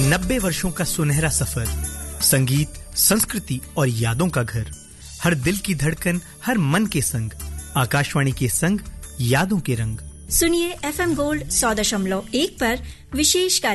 90 वर्षों का सुनहरा सफर, संगीत, संस्कृति और यादों का घर, हर दिल की धड़कन, हर मन के संग, आकाशवाणी के संग, यादों के रंग। सुनिए FM गोल्ड 100.1 पर विशेष